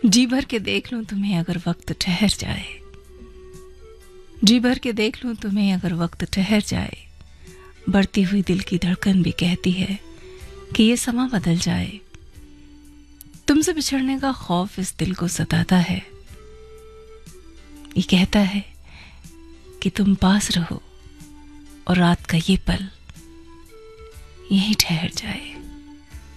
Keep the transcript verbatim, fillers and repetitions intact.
जी भर के देख लूं तुम्हें अगर वक्त ठहर जाए, जी भर के देख लूं तुम्हें अगर वक्त ठहर जाए। बढ़ती हुई दिल की धड़कन भी कहती है कि ये समा बदल जाए। तुमसे बिछड़ने का खौफ इस दिल को सताता है। ये कहता है कि तुम पास रहो और रात का ये पल यहीं ठहर जाए।